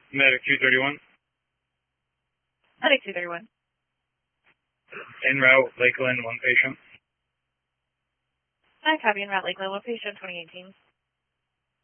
Medic 231. Medic 231. En route, Lakeland, one patient. Hi, copy en route, Lakeland, one patient, 2018.